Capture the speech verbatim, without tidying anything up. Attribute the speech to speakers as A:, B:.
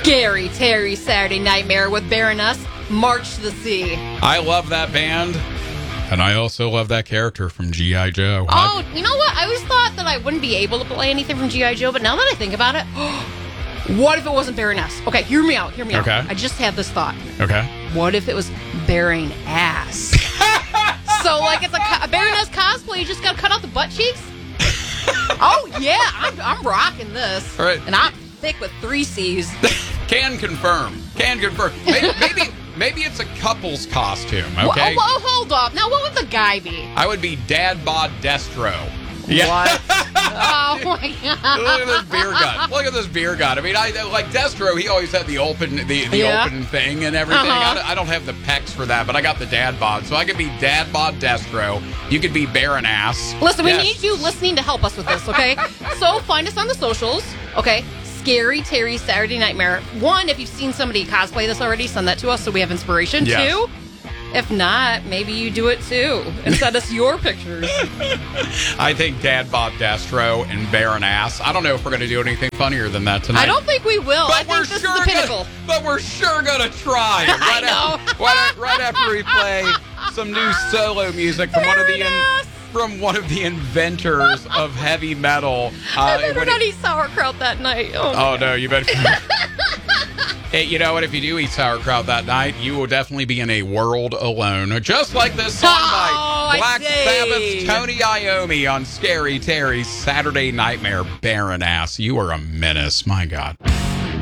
A: Scary Terry Saturday Nightmare with Baroness March to the Sea.
B: I love that band. And I also love that character from G I. Joe.
A: Oh, you know what? I always thought that I wouldn't be able to play anything from G I. Joe, but now that I think about it, what if it wasn't Baroness? Okay, hear me out, hear me
B: Okay.
A: out. I just had this thought.
B: Okay.
A: What if it was Baron Ass? So, like, it's a, a Baroness cosplay, you just gotta cut out the butt cheeks? Oh, yeah, I'm, I'm rocking this.
B: All right.
A: And I'm thick with three C's.
B: Can confirm. Can confirm. Maybe, maybe, maybe it's a couple's costume, okay?
A: Well, oh, hold up. Now, what would the guy be?
B: I would be Dad Bod Destro.
A: What? Oh, my God.
B: Look at this beer gun. Look at this beer gun. I mean, I like Destro. He always had the open, the, the
A: Yeah.
B: open thing and everything.
A: Uh-huh.
B: I, don't, I don't have the pecs for that, but I got the Dad Bod, so I could be Dad Bod Destro. You could be Baron Ass.
A: Listen, we
B: Yes.
A: need you listening to help us with this, okay? So find us on the socials, okay? Scary Terry Saturday Nightmare. One, if you've seen somebody cosplay this already, send that to us so we have inspiration.
B: Yes.
A: Two, if not, maybe you do it too and send us your pictures.
B: I think Dad Bod Destro and Baron Ass. I don't know if we're going to do anything funnier than that tonight.
A: I don't think we will.
B: But
A: I
B: we're
A: think this
B: sure
A: is the pinnacle.
B: Gonna, but we're sure gonna try.
A: I
B: Right
A: know.
B: After, right, right after we play some new solo music from one of the in,
A: Baroness.
B: from one of the inventors of heavy metal.
A: I
B: Uh,
A: better
B: when
A: not
B: it-
A: eat sauerkraut that night. Oh,
B: oh no, you better. Hey, you know what? If you do eat sauerkraut that night, you will definitely be in a world alone. Just like this song
A: Oh,
B: by
A: I
B: Black
A: see.
B: Sabbath's Tony Iommi on Scary Terry's Saturday Nightmare Baron Ass. You are a menace, my God.